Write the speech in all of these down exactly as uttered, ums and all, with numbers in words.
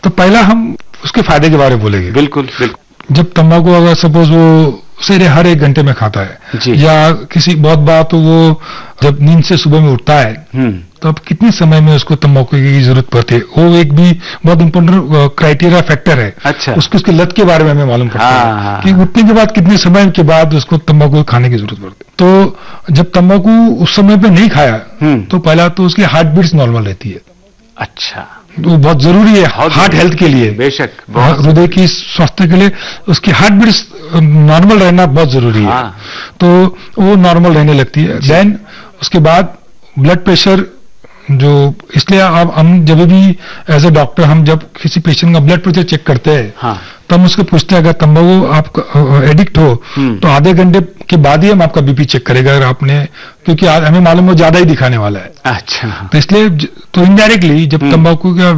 तो पहला हम उसके फायदे के बारे में बोलेंगे। बिल्कुल बिल्कुल। जब तंबाकू अगर सपोज वो उसे हर एक घंटे में खाता है जी। या किसी बहुत बार तो वो जब नींद से सुबह में उठता है तो अब कितने समय में उसको तंबाकू की जरूरत पड़ती है, वो एक भी बहुत इंपॉर्टेंट क्राइटेरिया फैक्टर है। अच्छा। उसको उसकी लत के बारे में हमें मालूम पड़ता हाँ, है हाँ, कि उठने के बाद कितने समय के बाद उसको तंबाकू खाने की जरूरत पड़ती है। तो जब तंबाकू उस समय पे नहीं खाया तो पहला तो उसकी हार्ट बीट्स नॉर्मल रहती है। अच्छा। तो बहुत जरूरी है हार्ट हेल्थ के लिए, बेशक हृदय की स्वास्थ्य के लिए उसकी हार्ट बीट्स नॉर्मल रहना बहुत जरूरी है। हाँ। तो वो नॉर्मल रहने लगती है। देन उसके बाद ब्लड प्रेशर, जो इसलिए अब हम जब भी एज ए डॉक्टर हम जब किसी पेशेंट का ब्लड प्रेशर चेक करते हैं हाँ। तब उसको पूछते हैं अगर तंबाकू आप एडिक्ट हो तो आधे घंटे के बाद ही हम आपका बीपी चेक करेगा अगर आपने, क्योंकि हमें मालूम हो ज्यादा ही दिखाने वाला है। अच्छा। तो इसलिए तो इनडायरेक्टली जब तंबाकू का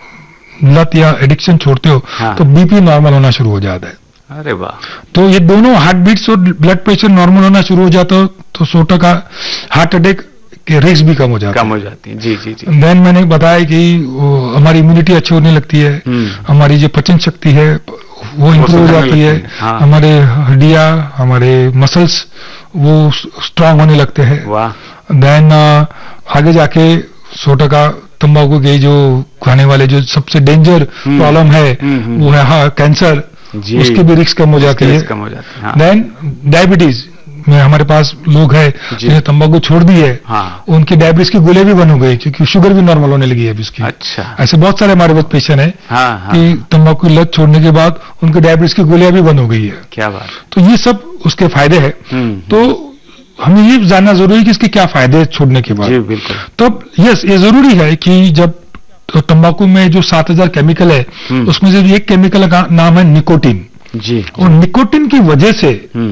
लत या एडिक्शन छोड़ते हो हाँ। तो बीपी नॉर्मल होना शुरू हो जाता है। अरे वाह। तो ये दोनों हार्ट बीट्स और ब्लड प्रेशर नॉर्मल होना शुरू हो जाता हो तो सौ टका हार्ट अटैक के रिस्क भी कम हो जाता कम हो जाती है। जी जी जी। देन मैंने बताया कि हमारी इम्यूनिटी अच्छी होने लगती है, हमारी जो पचन शक्ति है वो इम्प्रूव हो जाती है, हाँ। हमारे हड्डियां हमारे मसल्स वो स्ट्रांग होने लगते हैं। वाह। देन आगे जाके सौ टका तंबाकू के जो खाने वाले जो सबसे डेंजर प्रॉब्लम है वो है हाँ कैंसर, उसकी भी रिस्क कम हो जाती है। देन डायबिटीज में हमारे पास लोग हैं जिन्हें तंबाकू छोड़ दी है हाँ। उनकी डायबिटीज की गोली भी बंद हो गई क्योंकि शुगर भी नॉर्मल होने लगी है अभी उसकी। अच्छा। ऐसे बहुत सारे हमारे पास पेशेंट है हाँ, हाँ। कि तंबाकू की लत छोड़ने के बाद उनकी डायबिटीज की गोलियां भी बंद हो गई है। क्या बात। तो ये सब उसके फायदे है। तो हमें ये जानना जरूरी है कि इसके क्या फायदे है छोड़ने के बाद। जी बिल्कुल। तब यस ये जरूरी है कि जब तो तंबाकू में जो सात हजार केमिकल है उसमें से एक केमिकल का नाम है निकोटीन। जी। और निकोटीन की वजह से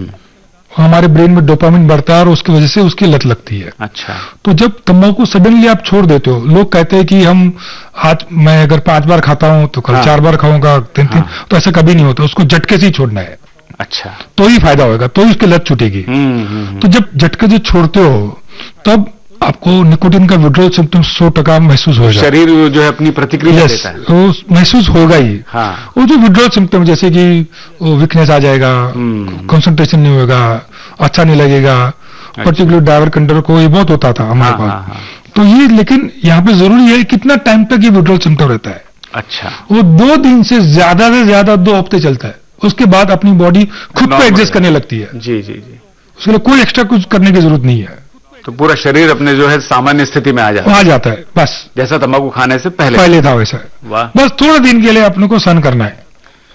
हमारे ब्रेन में डोपामिन बढ़ता है और उसकी वजह से उसकी लत लगती है। अच्छा। तो जब तंबाकू सडनली आप छोड़ देते हो, लोग कहते हैं कि हम आज मैं अगर पांच बार खाता हूं तो कल हाँ। चार बार खाऊंगा तीन तीन हाँ। तो ऐसा कभी नहीं होता, उसको झटके से ही छोड़ना है। अच्छा। तो ही फायदा होगा, तो ही उसकी लत छूटेगी। तो जब झटके से छोड़ते हो तब आपको निकोटीन का विड्रॉल सिम्टम्स सौ टका महसूस होगा, शरीर जो है अपनी प्रतिक्रिया देता है वो महसूस होगा ही। हाँ। वो जो विड्रॉल सिम्टम जैसे कि वो वीकनेस आ जाएगा, कंसंट्रेशन नहीं होगा, अच्छा नहीं लगेगा, पर्टिकुलर ड्राइवर कंट्रोल को ये बहुत होता था हमारे पास। हाँ, हाँ। तो ये लेकिन यहाँ पे जरूरी है कितना टाइम तक ये विड्रॉल सिम्टम रहता है। अच्छा। वो दो दिन से ज्यादा से ज्यादा दो हफ्ते चलता है, उसके बाद अपनी बॉडी खुद को एडजस्ट करने लगती है। जी जी जी। उसके लिए कोई एक्स्ट्रा कुछ करने की जरूरत नहीं है, तो पूरा शरीर अपने जो है सामान्य स्थिति में आ जाता है। आ जाता है बस जैसा तंबाकू खाने से पहले पहले था वैसा। वाह। बस थोड़ा दिन के लिए अपने को सहन करना है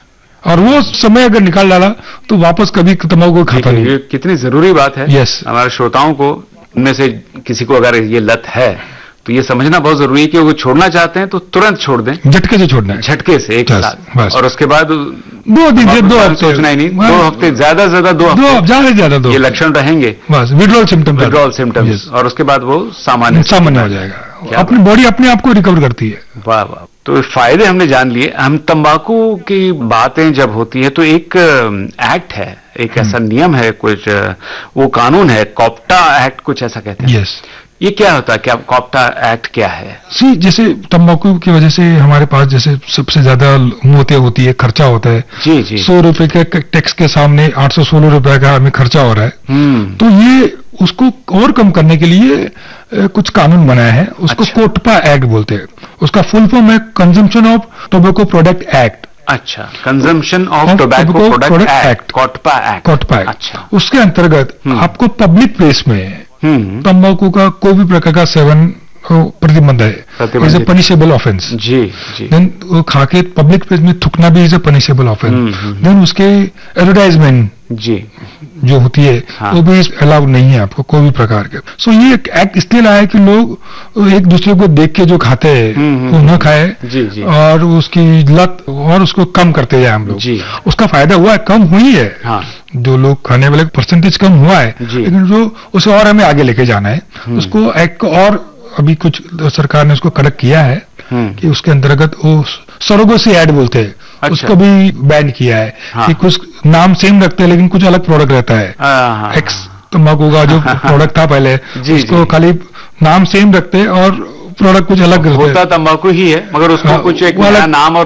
और वो समय अगर निकाल डाला तो वापस कभी तंबाकू खाता नहीं। ये कितनी जरूरी बात है। यस। हमारे श्रोताओं को उनमें से किसी को अगर ये लत है तो ये समझना बहुत जरूरी है कि वो छोड़ना चाहते हैं तो तुरंत छोड़ दें, झटके से छोड़ना है, झटके से एक साथ, और उसके बाद दो दिन से दो हफ्ते सोचना ही नहीं, दो हफ्ते ज्यादा से ज्यादा दो हफ्ते ज्यादा से ज्यादा दो ये लक्षण रहेंगे बस विड्रॉल सिम्टम्स विड्रॉल सिम्टम्स और उसके बाद वो सामान्य सामान्य हो जाएगा, अपनी बॉडी अपने आप को रिकवर करती है। वाह वाह। तो फायदे हमने जान लिए। हम तंबाकू की बातें जब होती है तो एक एक्ट है, एक ऐसा नियम है, कुछ वो कानून है, कॉप्टा एक्ट कुछ ऐसा कहते हैं। यस। ये क्या होता है, क्या कॉप्टा एक्ट क्या है? सी जैसे तंबाकू की वजह से हमारे पास जैसे सबसे ज्यादा मौतें होती है, खर्चा होता है। जी जी। सौ रुपए के टैक्स के सामने आठ सौ सोलह रुपए का हमें खर्चा हो रहा है। तो ये उसको और कम करने के लिए कुछ कानून बनाया है, उसको अच्छा। कोटपा एक्ट बोलते हैं। उसका फुल फॉर्म है consumption of tobacco product act. अच्छा, consumption of tobacco product act, COTPA act. COTPA act. अच्छा। उसके अंतर्गत आपको पब्लिक प्लेस में तंबाकू का कोई भी प्रकार का सेवन प्रतिबंध है, is a punishable offence. Ji ji. Then वो खा के पब्लिक प्लेस में थूकना भी is a punishable offence. Then उसके एडवर्टाइजमेंट जी जो होती है हाँ। वो भी अलाउड नहीं है आपको कोई भी प्रकार के। सो so, ये एक्ट इसलिए लाया है कि लोग एक दूसरे को देख के जो खाते हैं वो न खाए जी, जी। और उसकी लत और उसको कम करते जाए हम लोग जी। उसका फायदा हुआ है, कम हुई है हाँ। जो लोग खाने वाले परसेंटेज कम हुआ है, लेकिन जो उसे और हमें आगे लेके जाना है, उसको एक्ट और अभी कुछ सरकार ने उसको कड़क किया है कि उसके अंतर्गत वो सरोगेसी ऐड बोलते हैं अच्छा। उसको भी बैन किया है हाँ। कि कुछ नाम सेम रखते हैं लेकिन कुछ अलग प्रोडक्ट रहता है। हाँ। एक्स तंबाकू का जो प्रोडक्ट था पहले जी, उसको जी। खाली नाम सेम रखते हैं और प्रोडक्ट कुछ अलग होता तंबाकू ही है मगर उसको हाँ, कुछ एक नाम और